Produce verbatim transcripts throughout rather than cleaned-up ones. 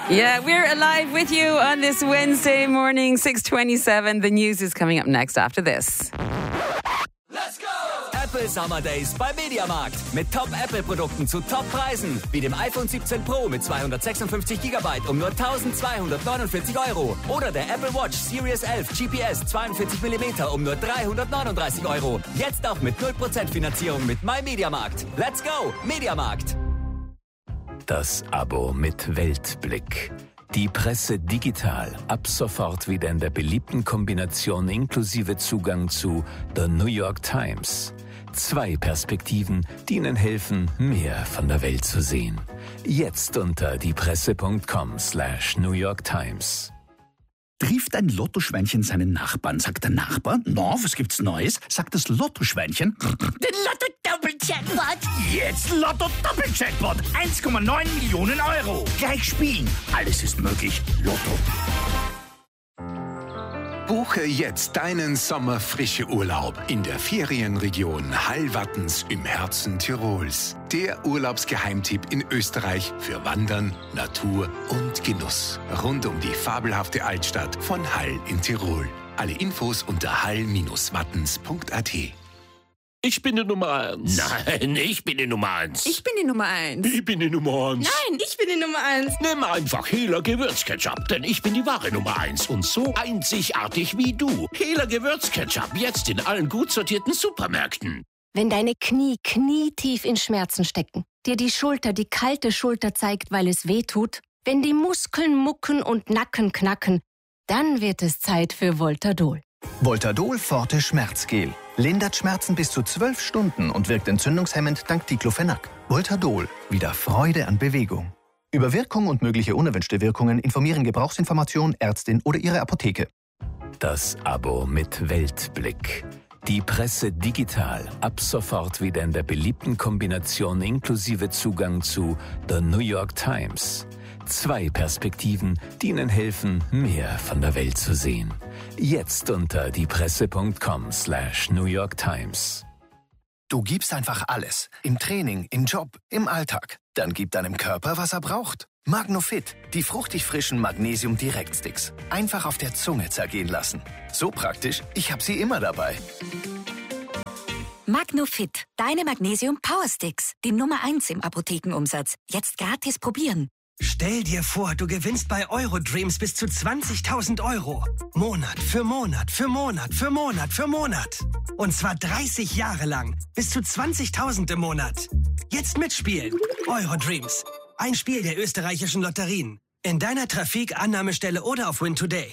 Yeah, we're alive with you on this Wednesday morning, six twenty-seven. The news is coming up next after this. Let's go! Apple Summer Days bei Mediamarkt. Mit Top-Apple-Produkten zu Top-Preisen. Wie dem iPhone siebzehn Pro mit zweihundertsechsundfünfzig Gigabyte um nur eintausendzweihundertneunundvierzig Euro. Oder der Apple Watch Series elf G P S zweiundvierzig Millimeter um nur dreihundertneununddreißig Euro. Jetzt auch mit null Prozent Finanzierung mit MyMediamarkt. Let's go! Mediamarkt. Das Abo mit Weltblick. Die Presse digital. Ab sofort wieder in der beliebten Kombination inklusive Zugang zu The New York Times. Zwei Perspektiven, die Ihnen helfen, mehr von der Welt zu sehen. Jetzt unter diepresse.com slash New York Times. Trifft ein Lottoschweinchen seinen Nachbarn, sagt der Nachbar, na, was gibt's Neues? Sagt das Lottoschweinchen, den Lotto-Doppel-Jackpot. Jetzt Lotto-Doppel-Jackpot, eins Komma neun Millionen Euro. Gleich spielen, alles ist möglich, Lotto. Buche jetzt deinen Sommerfrische-Urlaub in der Ferienregion Hallwattens im Herzen Tirols. Der Urlaubsgeheimtipp in Österreich für Wandern, Natur und Genuss. Rund um die fabelhafte Altstadt von Hall in Tirol. Alle Infos unter hall Bindestrich wattens Punkt a t. Ich bin die Nummer eins. Nein, ich bin die Nummer eins. Ich bin die Nummer eins. Ich bin die Nummer eins. Nein, ich bin die Nummer eins. Nimm einfach Hehler Gewürzketchup, denn ich bin die wahre Nummer eins und so einzigartig wie du. Hehler Gewürzketchup, jetzt in allen gut sortierten Supermärkten. Wenn deine Knie knietief in Schmerzen stecken, dir die Schulter die kalte Schulter zeigt, weil es weh tut, wenn die Muskeln mucken und Nacken knacken, dann wird es Zeit für Voltadol. Voltadol Forte Schmerzgel. Lindert Schmerzen bis zu zwölf Stunden und wirkt entzündungshemmend dank Diclofenac. Voltadol. Wieder Freude an Bewegung. Über Wirkung und mögliche unerwünschte Wirkungen informieren Gebrauchsinformation, Ärztin oder Ihre Apotheke. Das Abo mit Weltblick. Die Presse digital. Ab sofort wieder in der beliebten Kombination inklusive Zugang zu The New York Times. Zwei Perspektiven, die Ihnen helfen, mehr von der Welt zu sehen. Jetzt unter diepresse.com slash New York Times. Du gibst einfach alles. Im Training, im Job, im Alltag. Dann gib deinem Körper, was er braucht. Magnofit, die fruchtig frischen Magnesium-Direktsticks. Einfach auf der Zunge zergehen lassen. So praktisch, ich habe sie immer dabei. Magnofit, deine Magnesium-Power-Sticks. Die Nummer eins im Apothekenumsatz. Jetzt gratis probieren. Stell dir vor, du gewinnst bei Eurodreams bis zu zwanzigtausend Euro. Monat für Monat für Monat für Monat für Monat. Und zwar dreißig Jahre lang. Bis zu zwanzigtausend im Monat. Jetzt mitspielen. Eurodreams. Ein Spiel der österreichischen Lotterien. In deiner Trafik, Annahmestelle oder auf Win Today.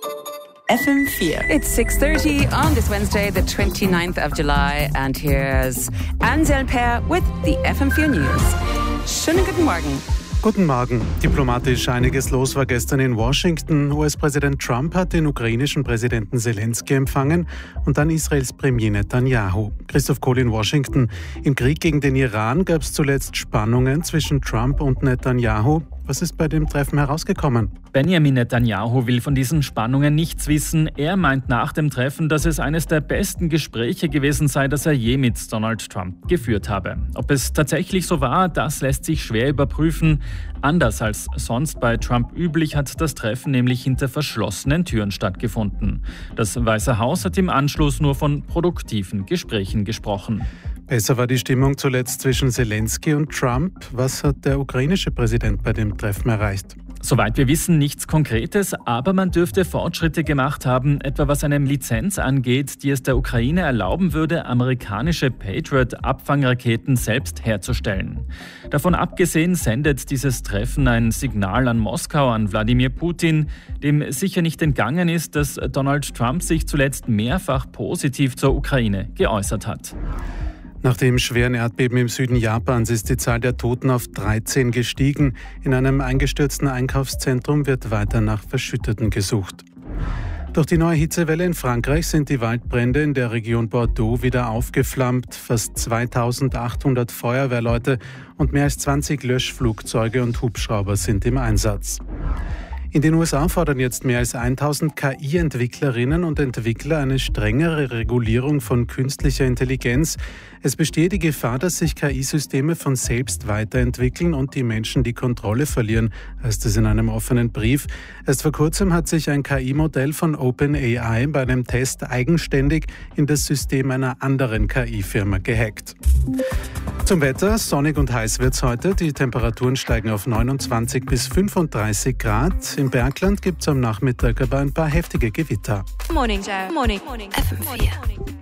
F M four. It's six thirty on this Wednesday, the twenty-ninth of July. And here's Ansel Per with the F M four News. Schönen guten Morgen. Guten Morgen. Diplomatisch einiges los war gestern in Washington. U S-Präsident Trump hat den ukrainischen Präsidenten Zelensky empfangen und dann Israels Premier Netanyahu. Christoph Kohl in Washington. Im Krieg gegen den Iran gab es zuletzt Spannungen zwischen Trump und Netanyahu. Was ist bei dem Treffen herausgekommen? Benjamin Netanyahu will von diesen Spannungen nichts wissen. Er meint nach dem Treffen, dass es eines der besten Gespräche gewesen sei, das er je mit Donald Trump geführt habe. Ob es tatsächlich so war, das lässt sich schwer überprüfen. Anders als sonst bei Trump üblich hat das Treffen nämlich hinter verschlossenen Türen stattgefunden. Das Weiße Haus hat im Anschluss nur von produktiven Gesprächen gesprochen. Besser war die Stimmung zuletzt zwischen Zelensky und Trump. Was hat der ukrainische Präsident bei dem Treffen erreicht? Soweit wir wissen, nichts Konkretes, aber man dürfte Fortschritte gemacht haben, etwa was eine Lizenz angeht, die es der Ukraine erlauben würde, amerikanische Patriot-Abfangraketen selbst herzustellen. Davon abgesehen sendet dieses Treffen ein Signal an Moskau, an Wladimir Putin, dem sicher nicht entgangen ist, dass Donald Trump sich zuletzt mehrfach positiv zur Ukraine geäußert hat. Nach dem schweren Erdbeben im Süden Japans ist die Zahl der Toten auf dreizehn gestiegen. In einem eingestürzten Einkaufszentrum wird weiter nach Verschütteten gesucht. Durch die neue Hitzewelle in Frankreich sind die Waldbrände in der Region Bordeaux wieder aufgeflammt. Fast zweitausendachthundert Feuerwehrleute und mehr als zwanzig Löschflugzeuge und Hubschrauber sind im Einsatz. In den U S A fordern jetzt mehr als tausend K I-Entwicklerinnen und Entwickler eine strengere Regulierung von künstlicher Intelligenz. Es bestehe die Gefahr, dass sich K I-Systeme von selbst weiterentwickeln und die Menschen die Kontrolle verlieren, heißt es in einem offenen Brief. Erst vor kurzem hat sich ein K I-Modell von OpenAI bei einem Test eigenständig in das System einer anderen K I-Firma gehackt. Zum Wetter, sonnig und heiß wird's heute. Die Temperaturen steigen auf neunundzwanzig bis fünfunddreißig Grad. Im Bergland gibt's am Nachmittag aber ein paar heftige Gewitter. Morning, Joe. Morning. Morning. F M vier.